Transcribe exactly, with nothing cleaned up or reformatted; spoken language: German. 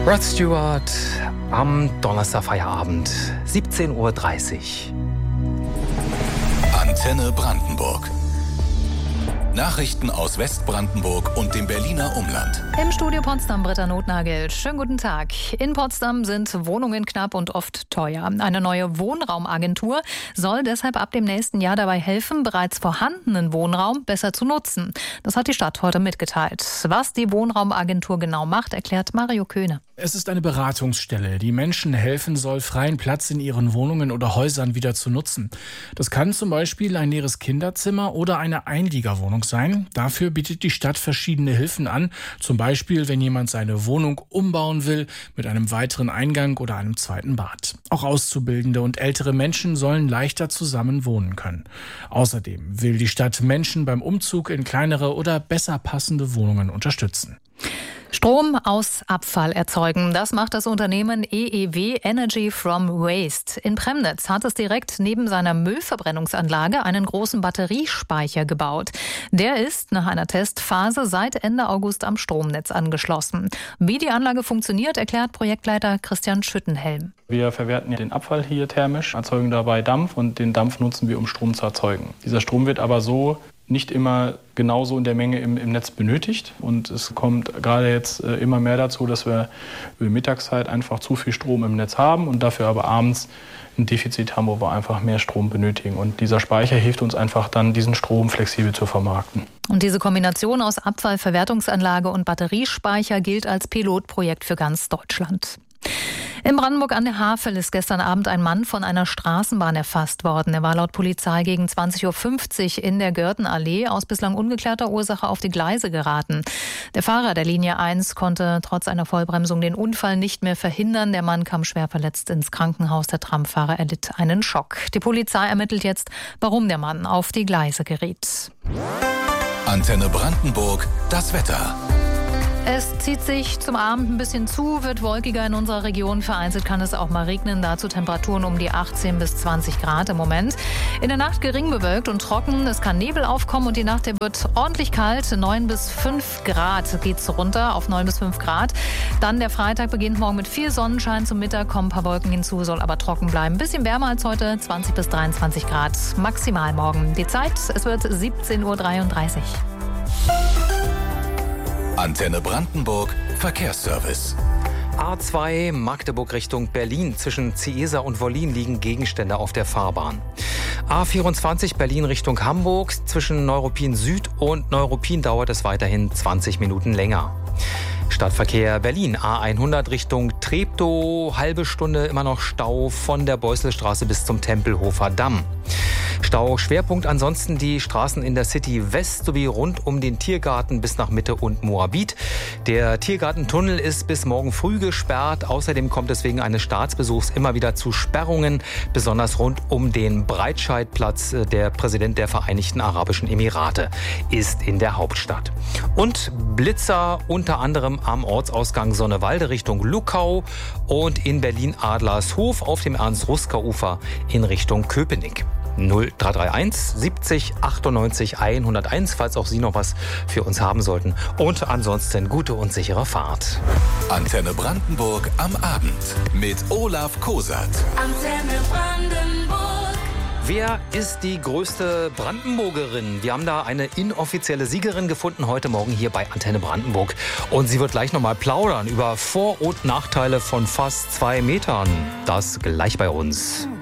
Rod Stewart am Donnerstag Feierabend, siebzehn Uhr dreißig. Antenne Brandenburg. Nachrichten aus Westbrandenburg und dem Berliner Umland. Im Studio Potsdam Britta Notnagel. Schönen guten Tag. In Potsdam sind Wohnungen knapp und oft teuer. Eine neue Wohnraumagentur soll deshalb ab dem nächsten Jahr dabei helfen, bereits vorhandenen Wohnraum besser zu nutzen. Das hat die Stadt heute mitgeteilt. Was die Wohnraumagentur genau macht, erklärt Mario Köhne. Es ist eine Beratungsstelle, die Menschen helfen soll, freien Platz in ihren Wohnungen oder Häusern wieder zu nutzen. Das kann zum Beispiel ein leeres Kinderzimmer oder eine Einliegerwohnung sein. Dafür bietet die Stadt verschiedene Hilfen an. Zum Beispiel, wenn jemand seine Wohnung umbauen will mit einem weiteren Eingang oder einem zweiten Bad. Auch Auszubildende und ältere Menschen sollen leichter zusammen wohnen können. Außerdem will die Stadt Menschen beim Umzug in kleinere oder besser passende Wohnungen unterstützen. Strom aus Abfall erzeugen, das macht das Unternehmen E E W Energy from Waste. In Premnitz hat es direkt neben seiner Müllverbrennungsanlage einen großen Batteriespeicher gebaut. Der ist nach einer Testphase seit Ende August am Stromnetz angeschlossen. Wie die Anlage funktioniert, erklärt Projektleiter Christian Schüttenhelm. Wir verwerten den Abfall hier thermisch, erzeugen dabei Dampf und den Dampf nutzen wir, um Strom zu erzeugen. Dieser Strom wird aber so nicht immer genauso in der Menge im, im Netz benötigt. Und es kommt gerade jetzt äh, immer mehr dazu, dass wir über Mittagszeit einfach zu viel Strom im Netz haben und dafür aber abends ein Defizit haben, wo wir einfach mehr Strom benötigen. Und dieser Speicher hilft uns einfach dann, diesen Strom flexibel zu vermarkten. Und diese Kombination aus Abfallverwertungsanlage und Batteriespeicher gilt als Pilotprojekt für ganz Deutschland. In Brandenburg an der Havel ist gestern Abend ein Mann von einer Straßenbahn erfasst worden. Er war laut Polizei gegen zwanzig Uhr fünfzig in der Görtenallee aus bislang ungeklärter Ursache auf die Gleise geraten. Der Fahrer der Linie eins konnte trotz einer Vollbremsung den Unfall nicht mehr verhindern. Der Mann kam schwer verletzt ins Krankenhaus. Der Tramfahrer erlitt einen Schock. Die Polizei ermittelt jetzt, warum der Mann auf die Gleise geriet. Antenne Brandenburg, das Wetter. Es zieht sich zum Abend ein bisschen zu, wird wolkiger in unserer Region. Vereinzelt kann es auch mal regnen. Dazu Temperaturen um die achtzehn bis zwanzig Grad im Moment. In der Nacht gering bewölkt und trocken. Es kann Nebel aufkommen und die Nacht wird ordentlich kalt. neun bis fünf Grad geht es runter auf neun bis fünf Grad. Dann der Freitag beginnt morgen mit viel Sonnenschein. Zum Mittag kommen ein paar Wolken hinzu, soll aber trocken bleiben. Ein bisschen wärmer als heute, zwanzig bis dreiundzwanzig Grad maximal morgen. Die Zeit, es wird siebzehn Uhr dreiunddreißig. Antenne Brandenburg, Verkehrsservice. A zwei Magdeburg Richtung Berlin. Zwischen Ciesa und Wollin liegen Gegenstände auf der Fahrbahn. A vierundzwanzig Berlin Richtung Hamburg. Zwischen Neuruppin Süd und Neuruppin dauert es weiterhin zwanzig Minuten länger. Stadtverkehr Berlin, A hundert Richtung Treptow, halbe Stunde immer noch Stau von der Beusselstraße bis zum Tempelhofer Damm. Stau Schwerpunkt ansonsten die Straßen in der City West sowie rund um den Tiergarten bis nach Mitte und Moabit. Der Tiergartentunnel ist bis morgen früh gesperrt. Außerdem kommt es wegen eines Staatsbesuchs immer wieder zu Sperrungen, besonders rund um den Breitscheidplatz. Der Präsident der Vereinigten Arabischen Emirate ist in der Hauptstadt. Und Blitzer unter anderem am Ortsausgang Sonnewalde Richtung Luckau und in Berlin-Adlershof auf dem Ernst-Ruska-Ufer in Richtung Köpenick. null drei drei eins siebzig achtundneunzig hunderteins, falls auch Sie noch was für uns haben sollten. Und ansonsten gute und sichere Fahrt. Antenne Brandenburg am Abend mit Olaf Kosat. Antenne Brandenburg. Wer ist die größte Brandenburgerin? Wir haben da eine inoffizielle Siegerin gefunden heute Morgen hier bei Antenne Brandenburg. Und sie wird gleich nochmal plaudern über Vor- und Nachteile von fast zwei Metern. Das gleich bei uns.